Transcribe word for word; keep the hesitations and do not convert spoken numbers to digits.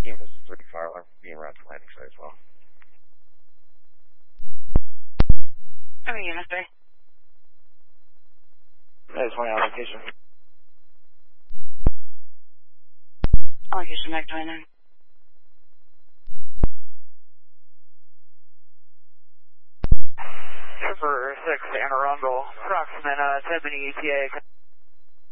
team, this is three fire alarm being around the landing site as well. Okay, unit three. That is my allocation. Allocation back twenty-nine. Trooper six, Anne Arundel, approximate uh, seventy E T A.